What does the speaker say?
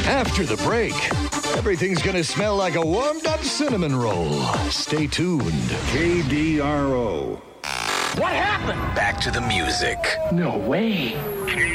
After the break, everything's gonna smell like a warmed-up cinnamon roll. Stay tuned. KDRO. What happened? Back to the music. No way.